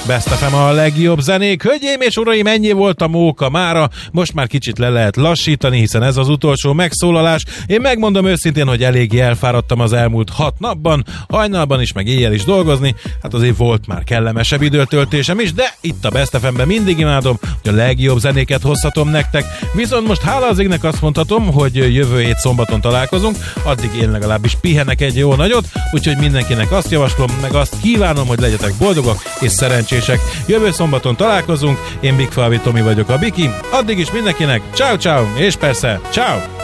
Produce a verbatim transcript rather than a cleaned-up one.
Best ef em a legjobb zenék. Hölgyeim és uraim, ennyi volt a móka mára. Most már kicsit le lehet lassítani, hiszen ez az utolsó megszólalás. Én megmondom őszintén, hogy eléggé elfáradtam az elmúlt hat napban, hajnalban is, meg éjjel is dolgozni. Hát azért volt már kellemesebb időtöltésem is, de itt a Best ef em-ben mindig imádom, hogy a legjobb zenéket hozhatom nektek. Viszont most hála az égnek azt mondhatom, hogy jövő hét szombaton találkozunk, addig én legalábbis pihenek egy jó nagyot, úgyhogy mindenkinek azt javaslom, meg azt kívánom, hogy legyetek boldogak és szerencsések. Jövő szombaton találkozunk, én Big Falvi Tomi vagyok, a Biki, addig is mindenkinek ciao ciao, és persze ciao!